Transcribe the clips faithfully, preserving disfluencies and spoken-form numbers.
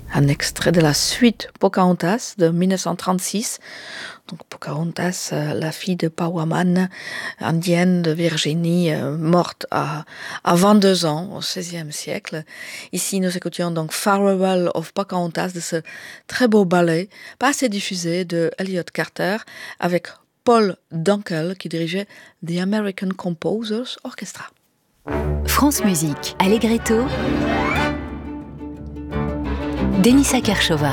un extrait de la suite Pocahontas de dix-neuf cent trente-six. Donc Pocahontas, euh, la fille de Powhatan, indienne de Virginie, euh, morte à, à vingt-deux ans au seizième siècle. Ici, nous écoutions donc Farewell of Pocahontas de ce très beau ballet, pas assez diffusé, de Elliott Carter, avec Paul Dunkel qui dirigeait The American Composers Orchestra. France Musique, Allegretto, Denisa Kershova.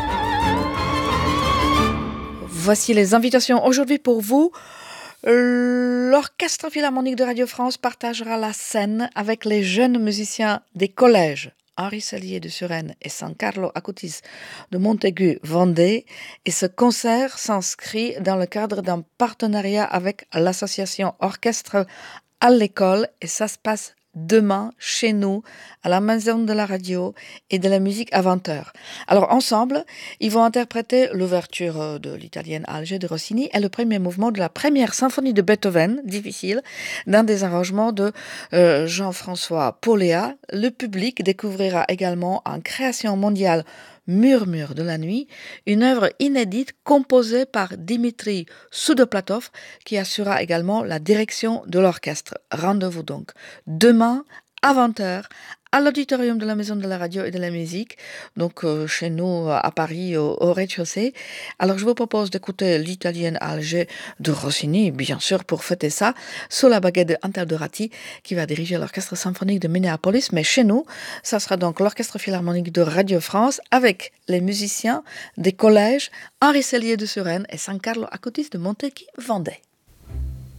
Voici les invitations aujourd'hui pour vous. L'Orchestre Philharmonique de Radio France partagera la scène avec les jeunes musiciens des collèges Henri Sellier de Suresnes et San Carlo Acutis de Montaigu, Vendée. Et ce concert s'inscrit dans le cadre d'un partenariat avec l'association Orchestre à l'école et ça se passe demain chez nous à la Maison de la Radio et de la Musique à vingt heures. Alors ensemble, ils vont interpréter l'ouverture de l'italienne Alger de Rossini et le premier mouvement de la première symphonie de Beethoven, difficile, dans des arrangements de euh, Jean-François Pauléa. Le public découvrira également en création mondiale Murmure de la nuit, une œuvre inédite composée par Dimitri Soudoplatov qui assurera également la direction de l'orchestre. Rendez-vous donc demain à vingt heures à l'auditorium de la Maison de la Radio et de la Musique, donc euh, chez nous à Paris au, au rez-de-chaussée. Alors je vous propose d'écouter l'italienne Alger de Rossini, bien sûr pour fêter ça, sous la baguette de Antaldorati qui va diriger l'orchestre symphonique de Minneapolis, mais chez nous, ça sera donc l'orchestre philharmonique de Radio France avec les musiciens des collèges Henri Sellier de Suresnes et San Carlo Acutis de Montaigu, Vendée.